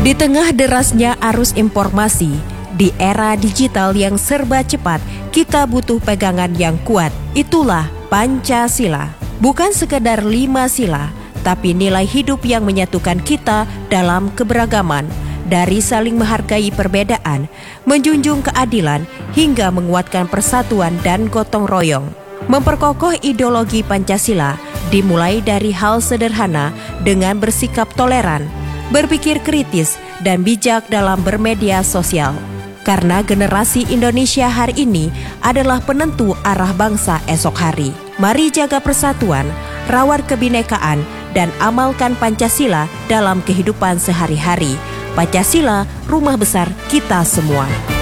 Di tengah derasnya arus informasi, di era digital yang serba cepat, kita butuh pegangan yang kuat. Itulah Pancasila. Bukan sekedar 5 sila, tapi nilai hidup yang menyatukan kita dalam keberagaman. Dari saling menghargai perbedaan, menjunjung keadilan, hingga menguatkan persatuan dan gotong royong. Memperkokoh ideologi Pancasila dimulai dari hal sederhana dengan bersikap toleran, berpikir kritis, dan bijak dalam bermedia sosial. Karena generasi Indonesia hari ini adalah penentu arah bangsa esok hari. Mari jaga persatuan, rawat kebinekaan, dan amalkan Pancasila dalam kehidupan sehari-hari. Pancasila, rumah besar kita semua.